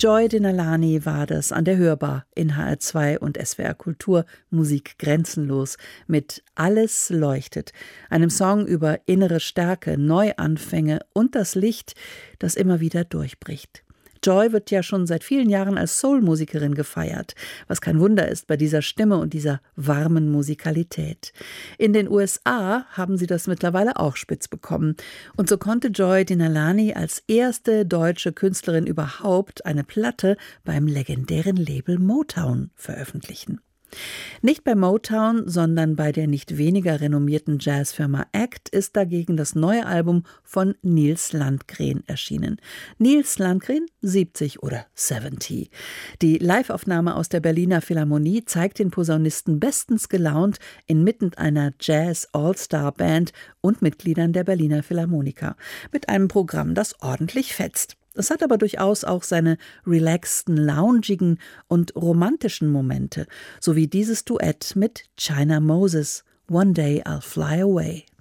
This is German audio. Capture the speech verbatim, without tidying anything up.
Joy Denalani war das an der Hörbar in H R zwei und S W R Kultur, Musik grenzenlos mit Alles leuchtet, einem Song über innere Stärke, Neuanfänge und das Licht, das immer wieder durchbricht. Joy wird ja schon seit vielen Jahren als Soul-Musikerin gefeiert, was kein Wunder ist bei dieser Stimme und dieser warmen Musikalität. In den U S A haben sie das mittlerweile auch spitz bekommen. Und so konnte Joy Denalani als erste deutsche Künstlerin überhaupt eine Platte beim legendären Label Motown veröffentlichen. Nicht bei Motown, sondern bei der nicht weniger renommierten Jazzfirma Act ist dagegen das neue Album von Nils Landgren erschienen. Nils Landgren, siebzig oder siebzig. Die Liveaufnahme aus der Berliner Philharmonie zeigt den Posaunisten bestens gelaunt inmitten einer Jazz-All-Star-Band und Mitgliedern der Berliner Philharmoniker. Mit einem Programm, das ordentlich fetzt. Es hat aber durchaus auch seine relaxten, loungigen und romantischen Momente, so wie dieses Duett mit China Moses, One Day I'll Fly Away.